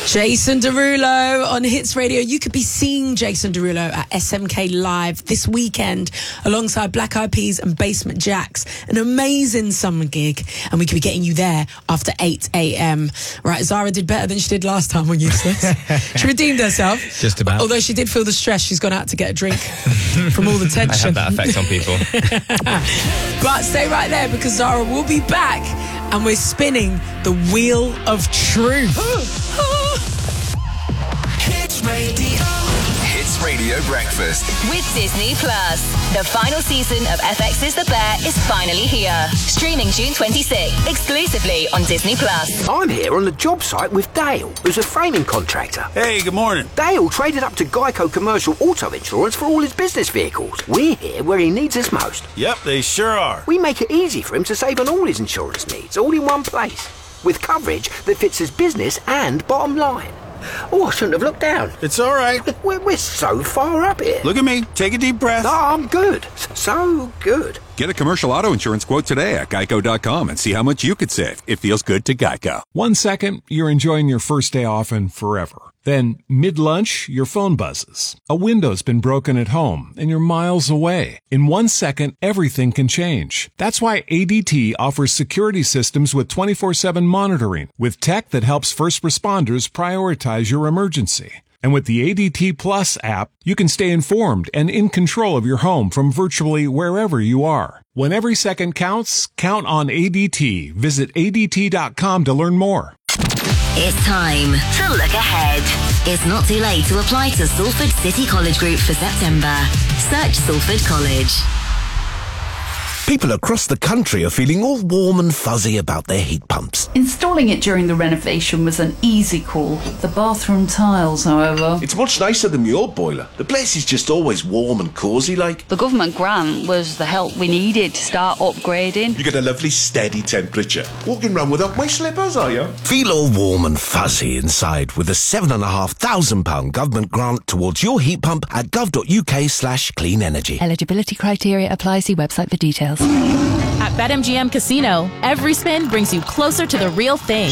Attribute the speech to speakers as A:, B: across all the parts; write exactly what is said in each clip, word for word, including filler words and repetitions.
A: Jason Derulo on Hits Radio. You could be seeing Jason Derulo at S M K Live this weekend alongside Black Eyed Peas and Basement Jaxx. An amazing summer gig, and we could be getting you there after eight a.m. Right, Zara did better than she did last time on Useless. She redeemed herself.
B: Just about.
A: Although she did feel the stress. She's gone out to get a drink from all the tension.
B: I have that effect on people.
A: But stay right there, because Zara will be back and we're spinning the Wheel of Truth.
C: Hits Radio. Hits Radio Breakfast.
D: With Disney Plus. The final season of F X's The Bear is finally here. Streaming June twenty-sixth, exclusively on Disney Plus.
E: I'm here on the job site with Dale, who's a framing contractor.
F: Hey, good morning.
E: Dale traded up to Geico Commercial Auto Insurance for all his business vehicles. We're here where he needs us most.
F: Yep, they sure are.
E: We make it easy for him to save on all his insurance needs, all in one place, with coverage that fits his business and bottom line. Oh, I shouldn't have looked down.
F: It's all right.
E: We're, we're so far up here.
F: Look at me. Take a deep breath.
E: Oh, I'm good. So good.
G: Get a commercial auto insurance quote today at geico dot com and see how much you could save. It feels good to Geico.
H: One second, you're enjoying your first day off and forever. Then, mid-lunch, your phone buzzes. A window's been broken at home, and you're miles away. In one second, everything can change. That's why A D T offers security systems with twenty-four seven monitoring, with tech that helps first responders prioritize your emergency. And with the A D T Plus app, you can stay informed and in control of your home from virtually wherever you are. When every second counts, count on A D T. Visit A D T dot com to learn more.
D: It's time to look ahead. It's not too late to apply to Salford City College Group for September. Search Salford College.
I: People across the country are feeling all warm and fuzzy about their heat pumps.
J: Installing it during the renovation was an easy call. The bathroom tiles, however...
K: It's much nicer than your boiler. The place is just always warm and cosy like.
J: The government grant was the help we needed to start upgrading.
K: You get a lovely steady temperature. Walking around without my slippers, are you?
I: Feel all warm and fuzzy inside with a seven and a half thousand pound government grant towards your heat pump at gov.uk slash clean energy.
L: Eligibility criteria apply. See website for details.
M: At BetMGM Casino, every spin brings you closer to the real thing.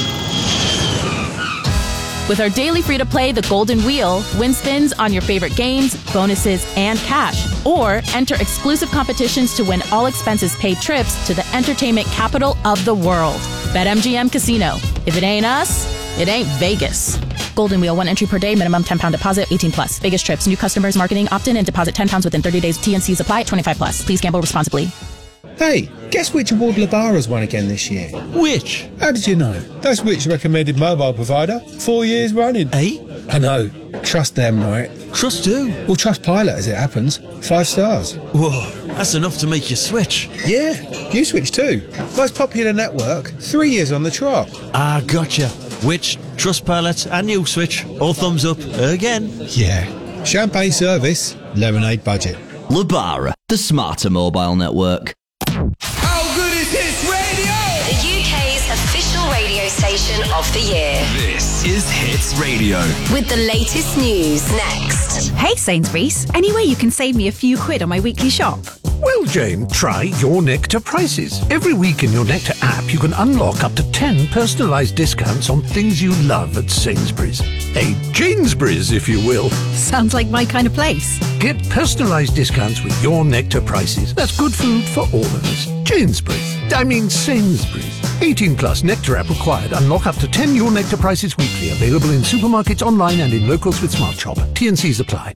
M: With our daily free-to-play The Golden Wheel, win spins on your favorite games, bonuses, and cash. Or enter exclusive competitions to win all expenses paid trips to the entertainment capital of the world. BetMGM Casino. If it ain't us, it ain't Vegas. Golden Wheel, one entry per day, minimum ten pound deposit, eighteen plus. Vegas trips, new customers, marketing, opt-in, and deposit ten pounds within thirty days. T and Cs apply, twenty-five plus. Please gamble responsibly.
N: Hey, guess which award Labara's won again this year?
O: Which?
N: How did you know? That's which recommended mobile provider. Four years running.
O: Eight?
N: I know. Trust them, right?
O: Trust who?
N: Well, trust Pilot as it happens. Five stars.
O: Whoa, that's enough to make you switch.
N: Yeah, you switch too. Most popular network. Three years on the trot.
O: Ah, gotcha. Which, Trustpilot and you switch. All thumbs up again.
N: Yeah. Champagne service. Lemonade budget.
P: Labara, the smarter mobile network.
C: How good is Hits Radio?
D: The U K's official radio station of the year.
C: This is Hits Radio.
D: With the latest news next.
Q: Hey Sainsbury's, any way you can save me a few quid on my weekly shop?
R: Well, Jane, try Your Nectar Prices. Every week in Your Nectar app, you can unlock up to ten personalised discounts on things you love at Sainsbury's. A Janesbury's, if you will.
Q: Sounds like my kind of place.
R: Get personalised discounts with Your Nectar Prices. That's good food for all of us. Janesbury's. I mean Sainsbury's. eighteen plus Nectar app required. Unlock up to ten Your Nectar Prices weekly. Available in supermarkets, online and in locals with Smart Shop. T and Cs apply.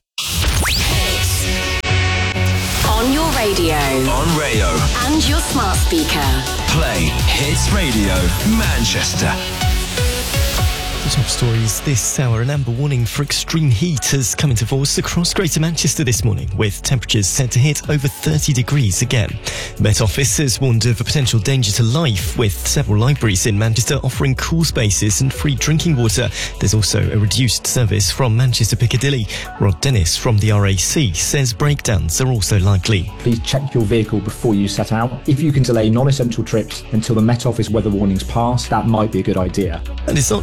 D: On your radio.
C: On Rayo.
D: And your smart speaker.
C: Play Hits Radio Manchester.
S: The top stories this hour. An amber warning for extreme heat has come into force across Greater Manchester this morning, with temperatures set to hit over thirty degrees again. The Met Office has warned of a potential danger to life, with several libraries in Manchester offering cool spaces and free drinking water. There's also a reduced service from Manchester Piccadilly. Rod Dennis from the R A C says breakdowns are also likely.
T: Please check your vehicle before you set out. If you can delay non-essential trips until the Met Office weather warnings pass, that might be a good idea.
S: And it's not just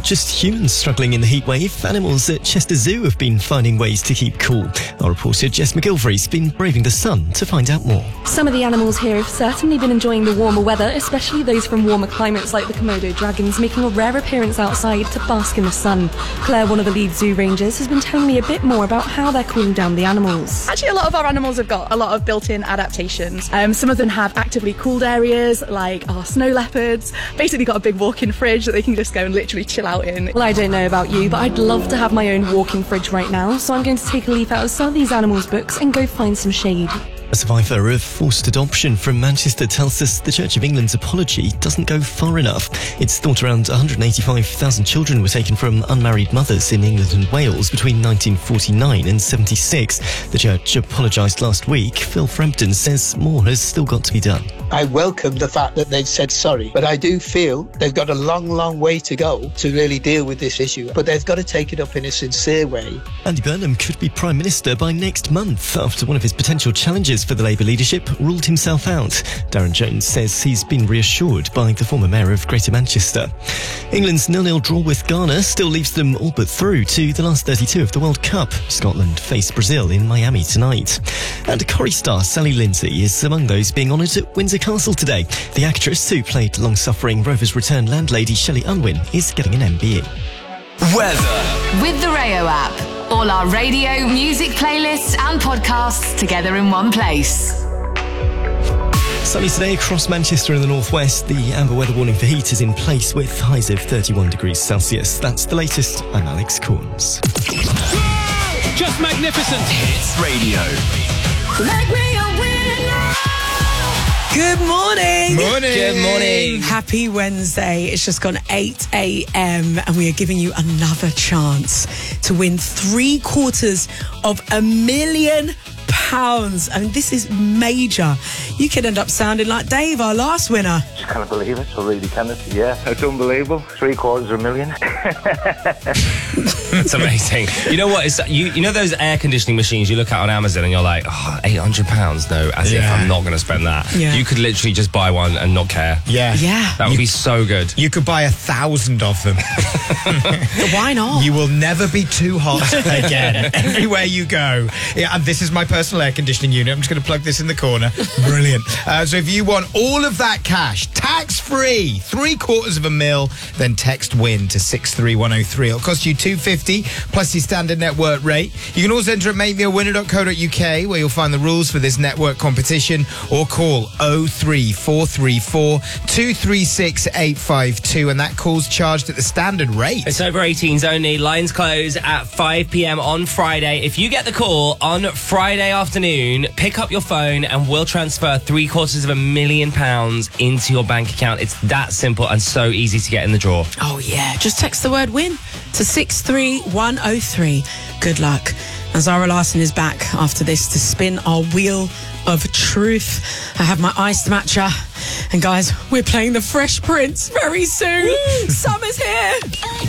S: Humans struggling in the heat wave, animals at Chester Zoo have been finding ways to keep cool. Our reporter Jess McGilvery's been braving the sun to find out more.
B: Some of the animals here have certainly been enjoying the warmer weather, especially those from warmer climates like the Komodo dragons, making a rare appearance outside to bask in the sun. Claire, one of the lead zoo rangers, has been telling me a bit more about how they're cooling down the animals.
U: Actually, a lot of our animals have got a lot of built-in adaptations. Um, some of them have actively cooled areas, like our snow leopards. Basically got a big walk-in fridge that they can just go and literally chill out in.
B: Well, I don't know about you, but I'd love to have my own walk-in fridge right now, so I'm going to take a leaf out of some of these animals' books and go find some shade.
S: A survivor of forced adoption from Manchester tells us the Church of England's apology doesn't go far enough. It's thought around one hundred eighty-five thousand children were taken from unmarried mothers in England and Wales between nineteen forty-nine and seventy-six. The Church apologised last week. Phil Frampton says more has still got to be done.
V: I welcome the fact that they've said sorry, but I do feel they've got a long, long way to go to really deal with this issue. But they've got to take it up in a sincere way.
S: Andy Burnham could be Prime Minister by next month after one of his potential challenges for the Labour leadership ruled himself out. Darren Jones says he's been reassured by the former mayor of Greater Manchester. England's nil nil draw with Ghana still leaves them all but through to the last thirty-two of the World Cup. Scotland face Brazil in Miami tonight. And Corrie star Sally Lindsay is among those being honoured at Windsor Castle today. The actress who played long-suffering Rover's Return landlady Shelley Unwin is getting an M B E.
C: Weather.
W: With the Rayo app. All our radio, music playlists and podcasts together in one place.
S: Sunny today across Manchester and the northwest. The amber weather warning for heat is in place with highs of thirty-one degrees Celsius. That's the latest. I'm Alex Corns.
C: Just magnificent. Hits Radio.
A: Make me a winner. Good morning.
X: Morning.
A: Good morning. Happy Wednesday. It's just gone eight a.m. and we are giving you another chance to win three quarters of a million pounds. I mean, this is major. You could end up sounding like Dave, our last winner.
Y: Just can't believe it. I really can't. Yeah, it's unbelievable. Three quarters of a million.
X: It's amazing. You know what? It's you. You know those air conditioning machines you look at on Amazon and you're like, oh, eight hundred pounds. No, as
Z: Yeah.
X: if I'm not going to spend that.
Z: Yeah.
X: You could literally just buy one and not care.
Z: Yeah.
A: Yeah.
X: That would
Z: You-
X: be so good.
Z: You could buy a thousand of them.
A: Why not?
Z: You will never be too hot again. Everywhere you go. Yeah, and this is my personal air conditioning unit. I'm just going to plug this in the corner. Brilliant. Uh, so if you want all of that cash, tax-free, three quarters of a mil, then text WIN to six three one oh three. It'll cost you two pounds fifty plus your standard network rate. You can also enter at make me a winner dot co dot uk where you'll find the rules for this network competition, or call oh three four three four two three six eight five two, and that call's charged at the standard rate.
X: It's over eighteens only. Lines close at five p.m. on Friday. If you get the call on Friday afternoon, pick up your phone and we'll transfer three quarters of a million pounds into your bank account. It's that simple and so easy to get in the draw.
A: Oh, yeah. Just text the word WIN to six three one oh three. Good luck. And Zara Larson is back after this to spin our wheel of truth. I have my iced matcha. And guys, we're playing the Fresh Prince very soon. Summer's here.